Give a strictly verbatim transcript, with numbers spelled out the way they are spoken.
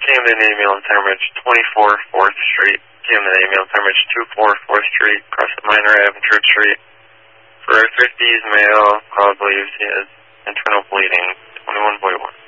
Camden Ambulance Hemorrhage, twenty-four fourth Street. Camden Ambulance Hemorrhage, twenty-four fourth Street, across the Minor Avenue, Church Street. For fifties male, call believes he has internal bleeding, twenty-one point one.